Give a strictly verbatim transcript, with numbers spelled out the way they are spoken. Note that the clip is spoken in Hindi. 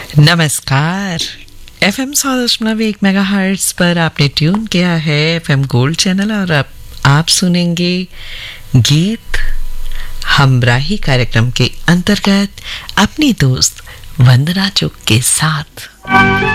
नमस्कार। एफ एम सौ दशमलव एक मेगा हर्ट्ज पर आपने ट्यून किया है एफ एम गोल्ड चैनल और अब आप सुनेंगे गीत हमराही कार्यक्रम के अंतर्गत अपनी दोस्त वंदना चुग के साथ।